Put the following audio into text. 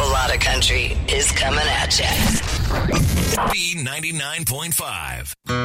whole lot of country is coming at you. B99.5.